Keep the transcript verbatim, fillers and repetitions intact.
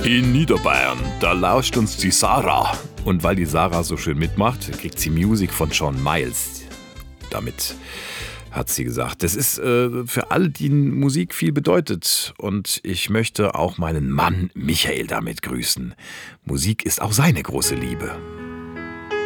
In Niederbayern, da lauscht uns die Sarah. Und weil die Sarah so schön mitmacht, kriegt sie Musik von John Miles. Damit hat sie gesagt, das ist äh, für alle, die Musik viel bedeutet. Und ich möchte auch meinen Mann Michael damit grüßen. Musik ist auch seine große Liebe.